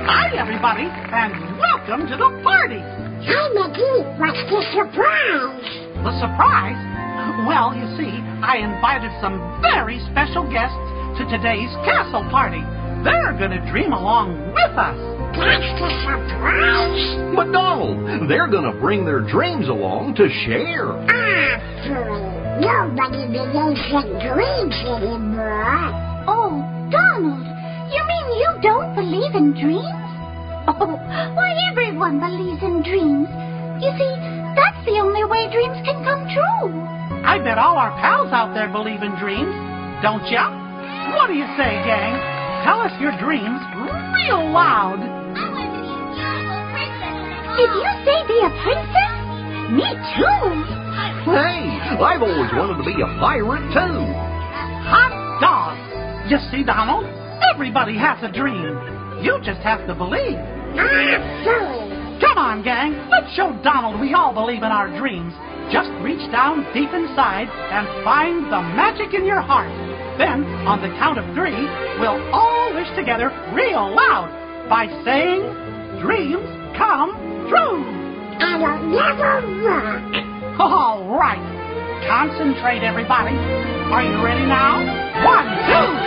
Hi, everybody, and welcome to the party. Hi, Mickey. What's the surprise? The surprise? Well, you see, I invited some very special guests to today's castle party. They're going to dream along with us. That's the surprise? But Donald, they're going to bring their dreams along to share. Fool. Nobody believes in dreams anymore. Oh, Donald, you mean you don't believe in dreams? Oh, why, everyone believes in dreams. You see, that's the only way dreams can come true. I bet all our pals out there believe in dreams, don't ya? What do you say, gang? Tell us your dreams real loud. Did you say be a princess? Me too. Hey, I've always wanted to be a pirate, too. Hot dog! You see, Donald, everybody has a dream. You just have to believe. Fool. Come on, gang. Let's show Donald we all believe in our dreams. Just reach down deep inside and find the magic in your heart. Then, on the count of 3, we'll all wish together real loud by saying, "Dreams come true." And I'll never work. All right. Concentrate, everybody. Are you ready now? 1, 2,